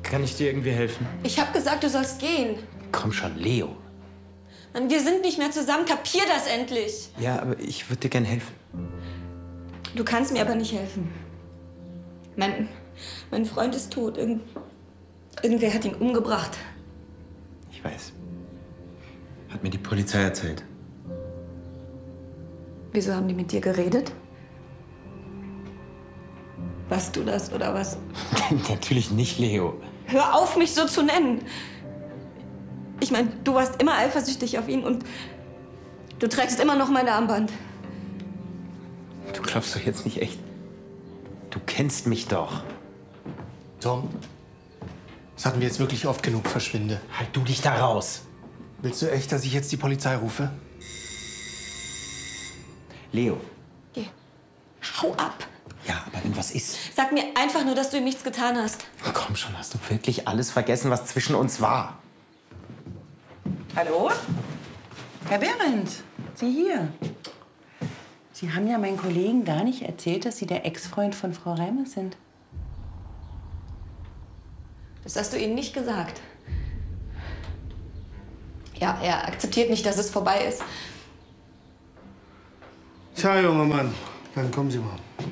Kann ich dir irgendwie helfen? Ich habe gesagt, du sollst gehen. Komm schon, Leo. Mann, wir sind nicht mehr zusammen. Kapier das endlich. Ja, aber ich würde dir gern helfen. Du kannst mir aber nicht helfen. Mein Freund ist tot. Irgendwer hat ihn umgebracht. Ich weiß. Hat mir die Polizei erzählt. Wieso haben die mit dir geredet? Warst du das oder was? Natürlich nicht, Leo. Hör auf, mich so zu nennen. Ich meine, du warst immer eifersüchtig auf ihn und du trägst immer noch mein Armband. Du glaubst doch jetzt nicht echt. Du kennst mich doch. Tom, das hatten wir jetzt wirklich oft genug. Verschwinde. Halt du dich da raus. Willst du echt, dass ich jetzt die Polizei rufe? Leo. Geh. Hau ab. Ja, aber wenn was ist. Sag mir einfach nur, dass du ihm nichts getan hast. Komm schon, hast du wirklich alles vergessen, was zwischen uns war? Hallo? Herr Behrendt, Sie hier. Sie haben ja meinen Kollegen gar nicht erzählt, dass Sie der Ex-Freund von Frau Reimer sind. Das hast du ihm nicht gesagt. Ja, er akzeptiert nicht, dass es vorbei ist. Tja, junger Mann, dann kommen Sie mal.